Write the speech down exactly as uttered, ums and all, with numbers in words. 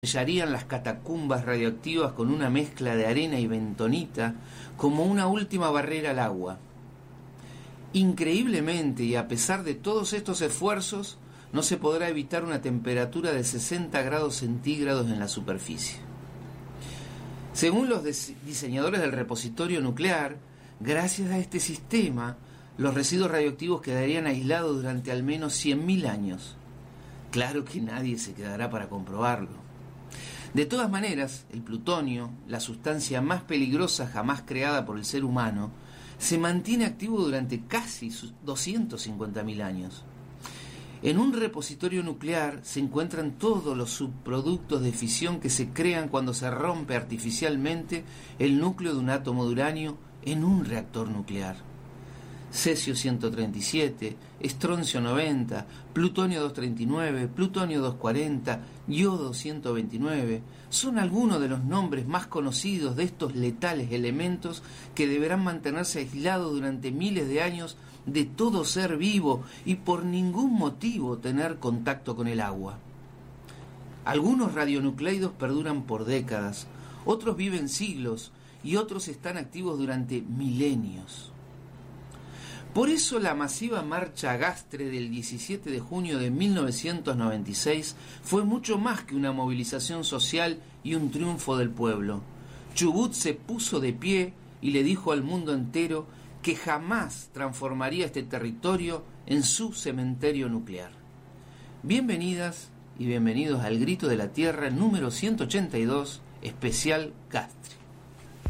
sellarían las catacumbas radioactivas con una mezcla de arena y bentonita como una última barrera al agua. Increíblemente, y a pesar de todos estos esfuerzos, no se podrá evitar una temperatura de sesenta grados centígrados en la superficie. Según los diseñadores del repositorio nuclear, gracias a este sistema, los residuos radioactivos quedarían aislados durante al menos cien mil años. Claro que nadie se quedará para comprobarlo. De todas maneras, el plutonio, la sustancia más peligrosa jamás creada por el ser humano, se mantiene activo durante casi doscientos cincuenta mil años. En un repositorio nuclear se encuentran todos los subproductos de fisión que se crean cuando se rompe artificialmente el núcleo de un átomo de uranio en un reactor nuclear. Cesio ciento treinta y siete, estroncio noventa, plutonio doscientos treinta y nueve, plutonio doscientos cuarenta, yodo ciento veintinueve, son algunos de los nombres más conocidos de estos letales elementos que deberán mantenerse aislados durante miles de años de todo ser vivo y por ningún motivo tener contacto con el agua. Algunos radionucleidos perduran por décadas, otros viven siglos y otros están activos durante milenios. Por eso la masiva marcha Agastre del diecisiete de junio de mil novecientos noventa y seis fue mucho más que una movilización social y un triunfo del pueblo. Chubut se puso de pie y le dijo al mundo entero que jamás transformaría este territorio en su cementerio nuclear. Bienvenidas y bienvenidos al Grito de la Tierra número ciento ochenta y dos, especial Gastre.